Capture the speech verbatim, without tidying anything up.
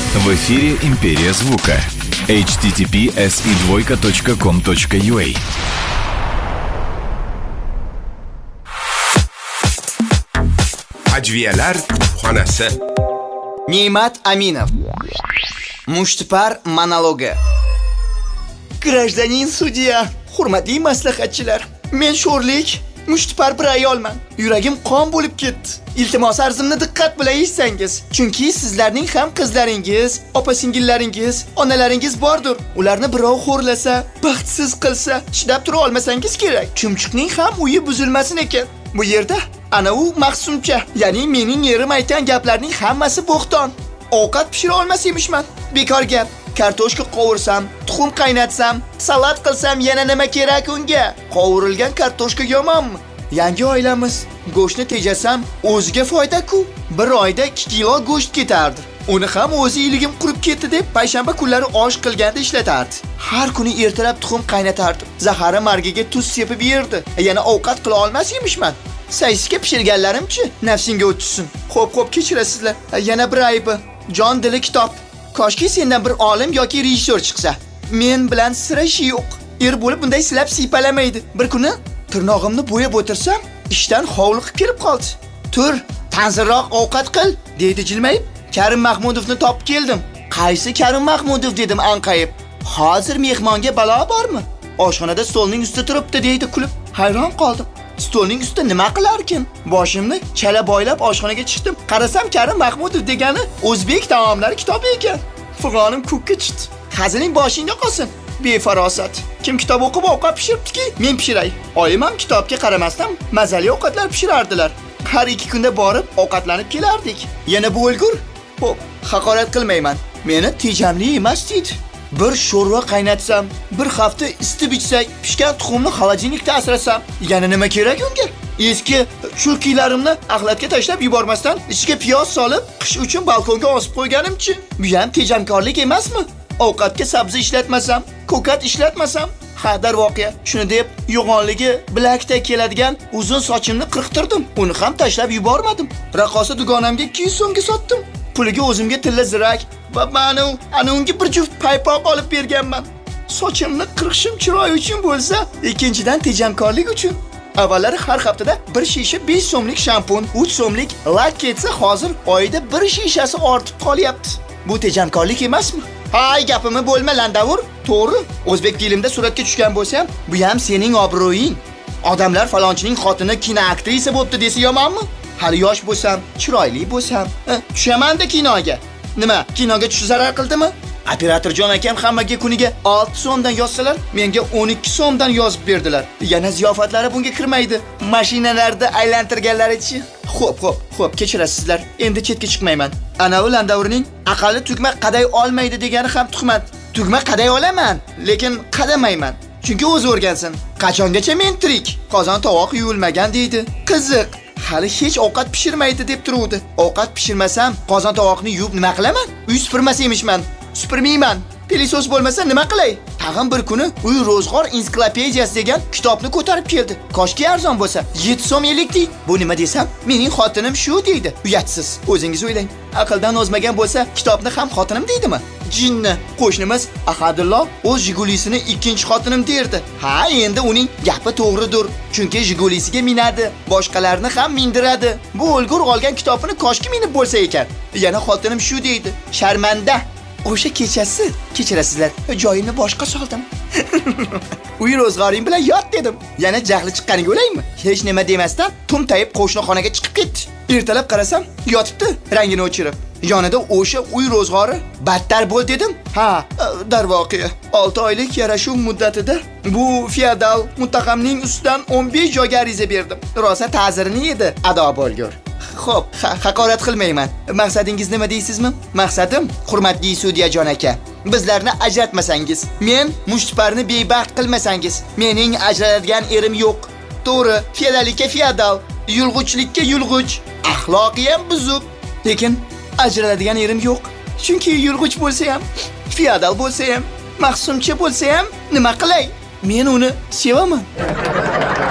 В эфире «Империя звука». эйч ти ти пи эс и двойка точка ком точка ю а. Ajviyalar xonasi. Ne'mat Aminov. Mushtipar monologi. Grajdanin sudya, hurmatli maslahatchilar. Men sho'rlik, mushtipar bir ayolman. Yuragim qon bo'lib ketdi. Iltimos arzimni diqqat bilan eshitsangiz, chunki sizlarning ham qizlaringiz, opa-singillaringiz, onalaringiz bordir. Ularni birov xo'rlasa, baxtsiz qilsa, chidab tura olmasangiz kerak. Chumchuqning ham uyi buzilmasin ekan. Bu yerda ana u mahsumcha, ya'ni mening yerim aytgan gaplarning hammasi bo'xton. Ovqat pishira olmas emishman. Bekor gap. Kartoshka qovursam, tuxum qaynatsam, salat qilsam yana nima kerak unga? Qovurilgan kartoshka yomonmi? Yangi oilamiz go'shtni tejasam, o'ziga foyda-ku. Bir oyda ikki kilo go'sht ketardi. Uni ham o'zi iligim qurib ketdi deb payshanba kunlari osh qilganda ishlatardi. Har kuni ertalab tuxum qaynatardi. Zahari margiga tuz sepib yerdi. Yana ovqat qila olmas emishman. Saysiga pishirganlarimchi nafsinga o'tsin. Xo'p, xo'p, kechirasizlar. Yana bir aybi, jon dili kitob. Koshki sendan bir olim yoki rejissyor chiqsa. Men bilan sira ishi yo'q. Er bo'lib bunday silab siypalamaydi. Bir kuni tirnog'imni bo'yab o'tirsam, ishdan hovliqib kelib qoldi. "Tur, tanzirroq ovqat qil", deydi jilmayib. Karim Mahmudovni topib keldim. "Qaysi Karim Mahmudov?" dedim anqayib. "Hozir mehmonga balo bormi? Oshxonada stolning ustida turibdi", deydi kulib. Hayron qoldim. Stolning ustida nima qilar ekan? Boshimni chala boylab oshxonaga chiqdim. Qarasam Karim Mahmudov degani o'zbek taomlari kitobi ekan. Fig'onim ko'kka chiqdi. Hazining boshingga qolsin. Befarosat. Kim kitob o'qib ovqat pishiribdiki, men pishiray. Oyim ham kitobga qaramasdan mazali ovqatlar pishirardilar. Har ikki kunda borib ovqatlanib kelardik. Yana bu o'lgur? Xo'p, haqorat qilmayman. Meni tejamli emas deydi. Bir sho'rva qaynatsam, bir hafta isitib ichsak, pishgan tuxumni xolodilnikda asrasam, yana nima kerak unga? Eski chulkilarimni axlatga tashlab yubormasdan ichiga piyoz solib, qish uchun balkonga osib qo'yganimchi. Bu ham tejamkorlik emasmi? Ovqatga sabzi ishlatmasam, ko'kat ishlatmasam, ha darvoqe, shuni deb yo'g'onligi bilakda keladigan uzun sochimni qirqtirdim. Uni ham tashlab yubormadim. Raqosa dugonamga ikki yuz so'mga sotdim. Puliga o'zimga tilla zirak va mana ana unga bir juft paypoq olib berganman. Sochimni qirqishim chiroy uchun bo'lsa, ikkinchidan tejamkorlik uchun. Avvallari har haftada bir shisha besh so'mlik shampun, uch so'mlik lak ketsa, hozir oyda bir shishasi ortib qolyapti. Bu tejamkorlik emasmi? Hay, gapimni bo'lma landavur. To'g'ri, o'zbek filmida suratga tushgan bo'lsam, bu ham sening obro'ying. Odamlar falonchining xotini kinoaktrisa bo'pti desa yomonmi? Hali yosh bo'lsam, chiroyli bo'lsam, tushaman-da kinoga. Nima, kinoga tush zarar qildimi? Operator jon akam hammaga kuniga olti so'mdan yozsalar, menga o'n ikki so'mdan yozib berdilar. Yana ziyofatlari bunga kirmaydi. Mashinalarda aylantirganlarichi. Xo'p, xo'p, xo'p, kechirasizlar. Endi chetga chiqmayman. Ana u landavurning aqalli tugma qaday olmaydi degani ham tuhmat. Tugma qaday olaman, lekin qadamayman. Chunki o'zi o'rgansin. Qachongacha men tirik? Qozon tovoq yuvilmagan deydi. Qiziq. Hali hech ovqat pishirmaydi deb turuvdi. Ovqat pishirmasam, qozon tovoqni yuvib nima qilaman? Uy supurmas emishman. Supurmayman. Pilisos bo'lmasa nima qilay? Tag'in bir kuni Uy ro'zg'or ensiklopediyasi degan kitobni ko'tarib keldi. Koshki arzon bo'lsa, yetti so'm ellik deydi. Bu nima desam, mening xotinim shu deydi. Uyatsiz. O'zingiz o'ylang. Aqldan o'zmagan bo'lsa, kitobni ham xotinim deydimi? Jinni. Qo'shnimiz Ahadullo o'z Jigulisini ikkinchi xotinim derdi. Ha, endi uning gapi to'g'ridir. Chunki Jigulisiga minadi, boshqalarni ham mindiradi. Bu o'lgur olgan kitobini koshki minib bo'lsa ekan. Yana xotinim shu deydi. Sharmanda. O'sha kechasi, kechirasizlar, joyimni boshqa soldim. Uy ro'zg'oring bilan yot dedim. Yana jahli chiqqaniga o'laymi? Hech nima demasdan tumtayib qo'shnixonaga chiqib ketdi. Ertalab qarasam, yotibdi, rangini o'chirib. Yonida o'sha uy ro'zg'ori battar bo'l dedim. Ha, darvoqe, olti oylik yarashuv muddatida bu feodal muttaqamning ustidan o'n besh joyga ariza berdim. Rosa ta'zirini edi, ado bo'lgur. Xo'p, haqorat qilmayman. Maqsadingiz nima deysizmi? Maqsadim, hurmatli sudyajon aka, bizlarni ajratmasangiz, men mushtiparni bebaxt qilmasangiz, mening ajraladigan erim yo'q. To'g'ri, feodallikka feodal, yulg'uchlikka yulg'uch, axloqi ham buzuq. Lekin ajraladigan erim yo'q. Chunki yulg'uch bo'lsa ham, feodal bo'lsa ham, mahsumcha bo'lsa ham nima qilay? Men uni sevaman.